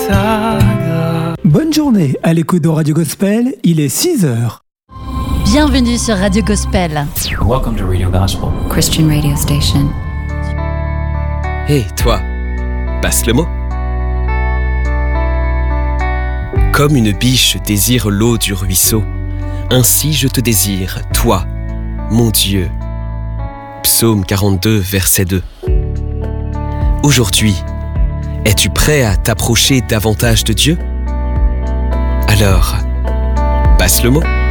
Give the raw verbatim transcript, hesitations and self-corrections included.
ta grâce. Bonne journée à l'écoute de Radio Gospel, il est six heures. Bienvenue sur Radio Gospel. Welcome to Radio Gospel, Christian radio station. Hé, hey, toi, passe le mot. Comme une biche désire l'eau du ruisseau, ainsi je te désire, toi, mon Dieu. Psaume quarante-deux, verset deux. Aujourd'hui, es-tu prêt à t'approcher davantage de Dieu ? Alors, passe le mot.